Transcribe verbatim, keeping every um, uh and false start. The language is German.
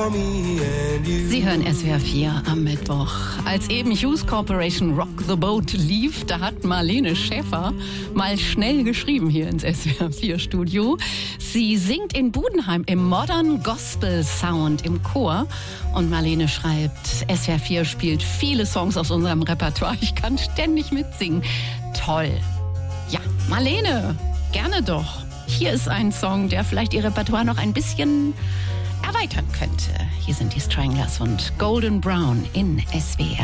Sie hören S W R vier am Mittwoch. Als eben Hughes Corporation Rock the Boat lief, da hat Marlene Schäfer mal schnell geschrieben hier ins S W R vier Studio. Sie singt in Budenheim im Modern Gospel Sound im Chor. Und Marlene schreibt, S W R vier spielt viele Songs aus unserem Repertoire. Ich kann ständig mitsingen. Toll. Ja, Marlene, gerne doch. Hier ist ein Song, der vielleicht Ihr Repertoire noch ein bisschen erweitern könnte. Hier sind die Stranglers und Golden Brown in S W R.